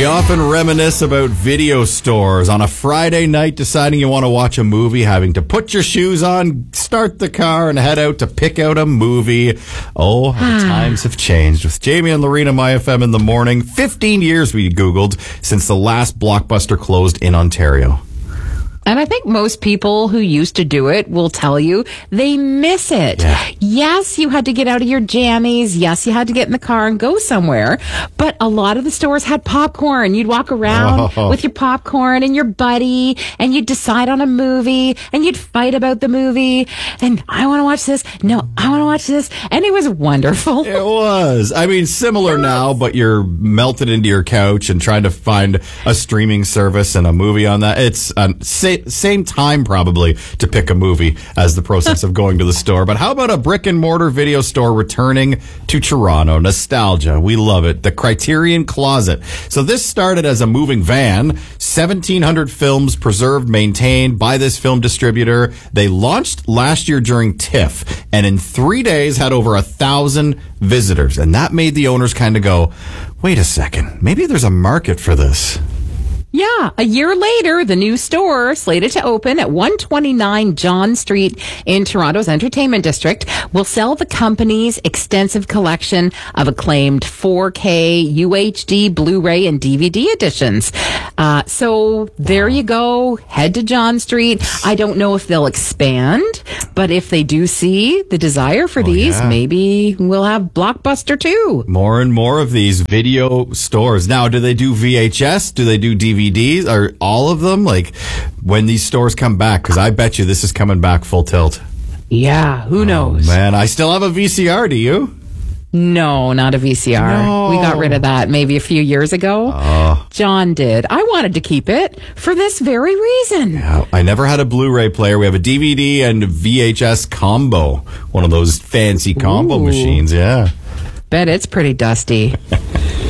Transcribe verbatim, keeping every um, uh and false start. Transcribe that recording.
We often reminisce about video stores on a Friday night, deciding you want to watch a movie, having to put your shoes on, start the car, and head out to pick out a movie. Oh, how the times have changed. With Jamie and Lorena, My F M in the morning. fifteen years we Googled since the last Blockbuster closed in Ontario. And I think most people who used to do it will tell you they miss it. Yeah. Yes, you had to get out of your jammies. Yes, you had to get in the car and go somewhere. But a lot of the stores had popcorn. You'd walk around oh. with your popcorn and your buddy, and you'd decide on a movie, and you'd fight about the movie. And I want to watch this. No, I want to watch this. And it was wonderful. It was. I mean, similar now, but you're melted into your couch and trying to find a streaming service and a movie on that. It's uh, sa- same time probably to pick a movie as the process of going to the store. But how about a brick and mortar video store returning to Toronto? Nostalgia. We love it. The Criterion Closet. So this started as a moving van, seventeen hundred films preserved, maintained by this film distributor. They launched last year during TIFF, and in three days had over a thousand visitors. And that made the owners kind of go, wait a second, maybe there's a market for this. Yeah, a year later, the new store, slated to open at one twenty-nine John Street in Toronto's Entertainment District, will sell the company's extensive collection of acclaimed four K, U H D, Blu-ray, and D V D editions. Uh, so there you go. Head to John Street. I don't know if they'll expand, but if they do see the desire for oh, these, yeah. maybe we'll have Blockbuster too. More and more of these video stores. Now, do they do V H S? Do they do D V Ds? Are all of them? Like, when these stores come back? Because I bet you this is coming back full tilt. Yeah, who knows? Oh, man, I still have a V C R. Do you? No, not a V C R. No. We got rid of that maybe a few years ago. Oh. John did. I wanted to keep it for this very reason. Yeah, I never had a Blu-ray player. We have a D V D and V H S combo. One of those fancy combo Ooh. machines, yeah. Bet it's pretty dusty.